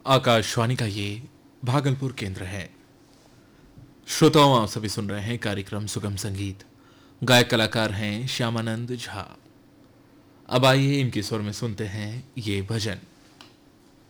आकाशवाणी का ये भागलपुर केंद्र है। श्रोताओं, आप सभी सुन रहे हैं कार्यक्रम सुगम संगीत। गायक कलाकार हैं श्यामानंद झा। अब आइए इनके स्वर में सुनते हैं ये भजन।